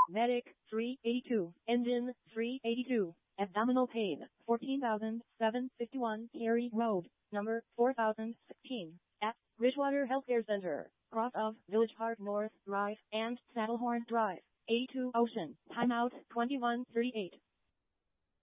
Medic, 382. Engine, 382. Abdominal pain, 14,751 Cary Road, number 4016, at Bridgewater Healthcare Center, cross of Village Park North Drive and Saddlehorn Drive, A2 Ocean, timeout 21:38.